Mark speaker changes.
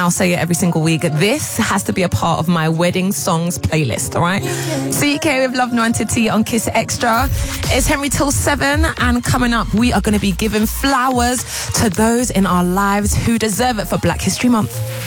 Speaker 1: I'll say it every single week. This has to be a part of my wedding songs playlist, all right? CK with Love No Entity on Kiss Extra. It's Henry till 7, and coming up, we are going to be giving flowers to those in our lives who deserve it for Black History Month.